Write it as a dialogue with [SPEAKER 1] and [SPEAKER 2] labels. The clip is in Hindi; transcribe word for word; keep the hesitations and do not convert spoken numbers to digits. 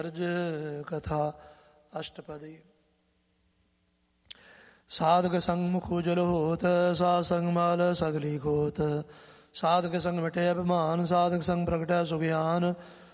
[SPEAKER 1] कथा अष्टपदी। साधक संग मुख उजल होत, साध संग माल सगली खोत। साधक संग मिटे अभिमान, साधक संग प्रगटै सुज्ञान।